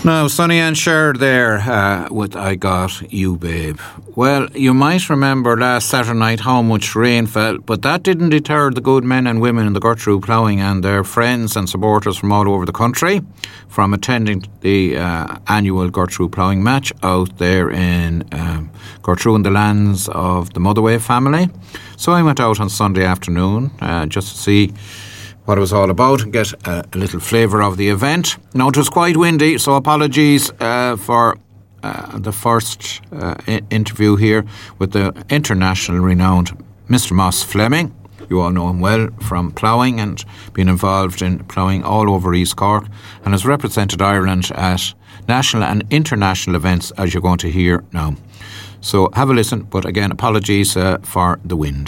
Now, Sonny and Cher there with I Got You, Babe. Well, you might remember last Saturday night how much rain fell, but that didn't deter the good men and women in the Gertrude Ploughing and their friends and supporters from all over the country from attending the annual Gertrude Ploughing match out there in Gertrude in the lands of the Motherway family. So I went out on Sunday afternoon just to see what it was all about and get a little flavour of the event. Now, it was quite windy, so apologies for the first interview here with the international renowned Mr. Moss Fleming. You all know him well from ploughing and being involved in ploughing all over East Cork and has represented Ireland at national and international events, as you're going to hear now. So have a listen, but again, apologies for the wind.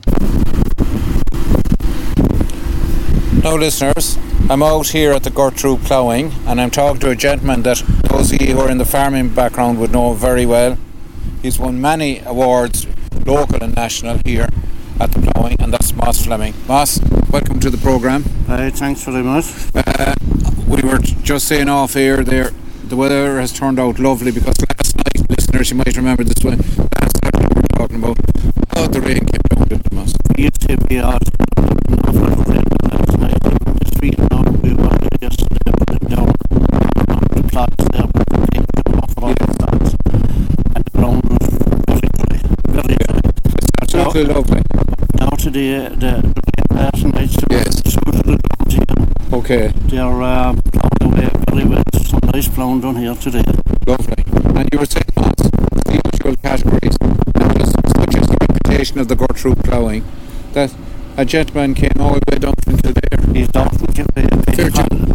Now, listeners, I'm out here at the Gertrude Ploughing and I'm talking to a gentleman that those of you who are in the farming background would know very well. He's won many awards, local and national, here at the ploughing, and that's Moss Fleming. Moss, welcome to the programme. Thanks very much. We were just saying off air there, the weather has turned out lovely because last night, listeners, you might remember this one, last night we were talking about how the rain came down, didn't it, Moss? We used to be out last night in the street. Now we were yesterday down the plots there, off all the plots, and the ground was very dry, very dry. It's absolutely lovely. Now to the rain last night, suited the ground here. Okay. They're ploughed away very well. Some nice ploughing done here today. Lovely. And you were saying, Moss, the usual categories, and just such as the reputation of the Gertrude Ploughing, that a gentleman came all the way down from Kildare. He's down from Kildare. Very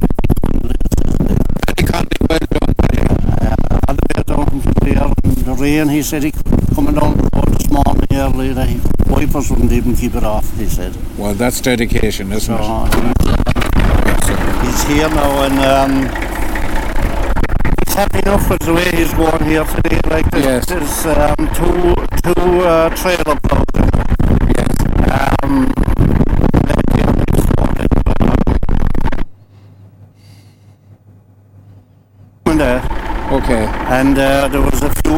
kindly well done. All the way down from Kildare. The rain, he said, he coming down the road this morning early, the wipers wouldn't even keep it off, he said. Well, that's dedication, isn't it? He's here now, and he's happy enough with the way he's going here today. Like there's two trailer ploughs. Okay. And there was a few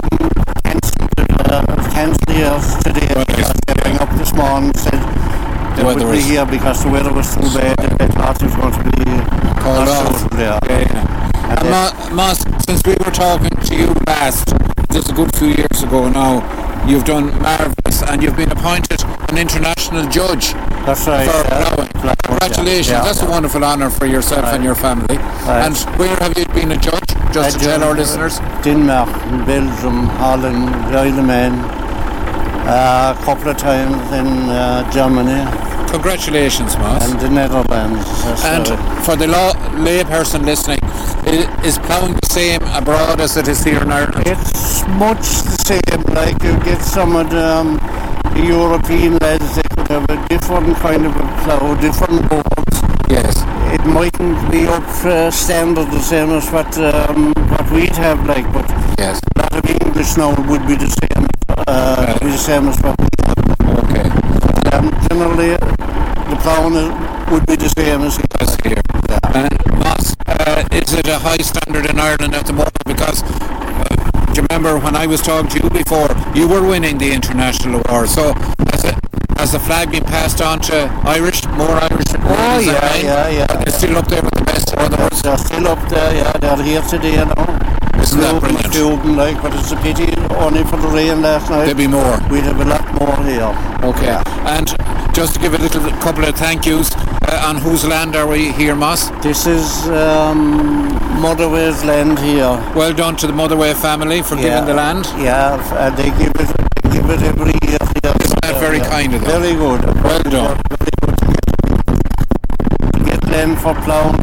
cancellers today. They rang up this morning and said they would be here because the weather was too bad and they thought it was going to be called off. And Moss, since we were talking to you last, just a good few years ago now, you've done marvellous and you've been appointed an international judge. That's right. For ploughing. Congratulations. That's a wonderful honour for yourself and your family. And where have you been a judge? Just to tell our listeners. Denmark, Belgium, Holland, the Isle of Man, a couple of times in Germany. Congratulations, Moss. And the Netherlands. And for the lay person listening, is ploughing the same abroad as it is here in Ireland? It's much the same. Like you get some of the European lads, they could have a different kind of a plough, different boards. Yes. It mightn't be up standard the same as what we'd have, like, but yes, a lot of English now would be the same, be the same as what we have. Okay. Generally, the ploughing would be the same as here. Yeah. And Moss, is it a high standard in Ireland at the moment? Because do you remember when I was talking to you before, you were winning the international award. So has the flag been passed on to more Irish? Oh, yeah. They're still up there with the best, in other words? They're still up there, yeah. They're here today now. Isn't that brilliant? Like, but it's a pity only for the rain last night. There'll be more. We'd have a lot more here. Okay. Yeah. And just to give a couple of thank yous, on whose land are we here, Moss? This is Motherway's land here. Well done to the Motherway family for giving the land. Yeah, and they give it every year. Isn't that very kind of them? Very good. Well done. Very good to get land for ploughing.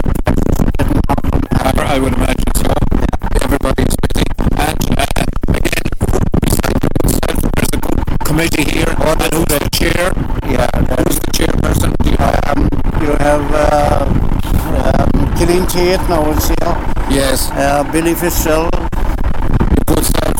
I would imagine so. Everybody's busy. And again, there's a good committee here. And who's the chair? Yeah. Who's the chairperson? You have Killeen Tate now is here. Yes. Billy Fitzgerald. Good stuff.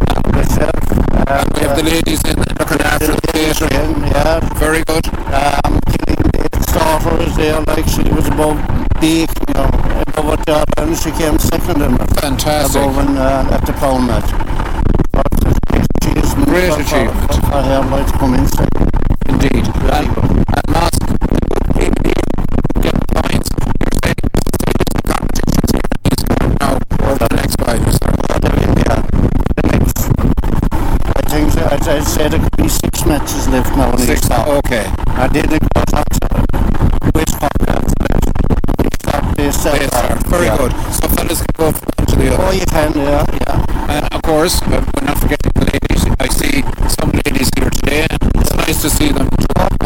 We have the ladies in looking after the theatre. Yeah. Very good. Killeen Tate's daughter is there, like she was above baking, over there and she came second in it. Fantastic. At the plough match. She is Great achievement. For her right to come in second. Indeed. And Moss, people get points. You're saying the competition's here now over the next 5 years. I think I'd say there could be 6 matches left now. Okay. I didn't go on to West Cork. Very good. So fellas can go from one to the other. Oh, you can, yeah. And of course, we're not forgetting the ladies. I see some ladies here today, and it's nice to see them.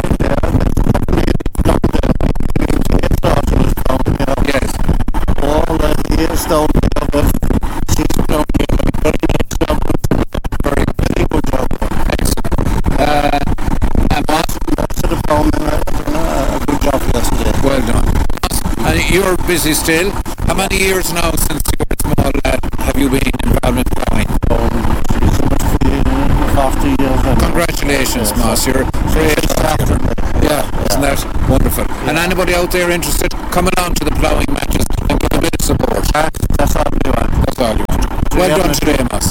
Yes. All the years down there, but she's down here. Very good job. Excellent. And what? Should have done a good job yesterday. Well done. And you're busy still. How many years now since you were a small lad have you been involved in ploughing? 40 years. Congratulations, Moss. You're great. Yeah, isn't that wonderful? Yeah. And anybody out there interested, come along to the ploughing matches and give a bit of support. That's all you want. That's all you want. Well done today, Moss.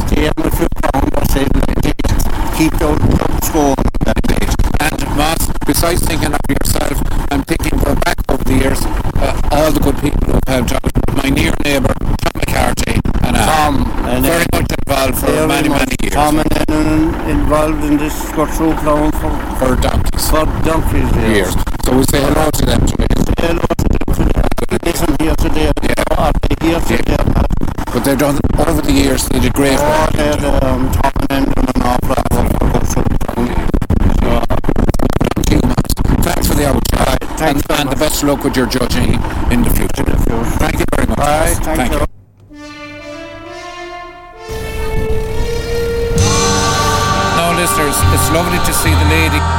Keep those jobs going. And Moss, besides thinking of yourself and thinking back over the years, all the good people who have helped out. My near neighbour, Tom McCarthy, and Tom, very much involved for many years. Tom and involved in this Scottsrow ploughing for donkeys. For donkeys, years. So we say hello to them today. Say hello to them today. Listen here today. Yeah. Are they here today? But they've done, over the years, they did great work. Tom and an awful lot of Scottsrow ploughing. Thanks for the opportunity. And the best of luck with your judging in the future. Thank you very much. Bye. Thank you. Now, listeners, it's lovely to see the lady